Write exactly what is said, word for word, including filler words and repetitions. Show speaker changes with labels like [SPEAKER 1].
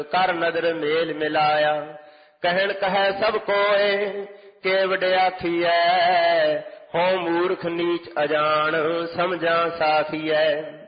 [SPEAKER 1] कर नदर मेल मिलाया। कहन कहे सब कोय के वड्याखीऐ, हों मूर्ख नीच अजान समझा साखीऐ।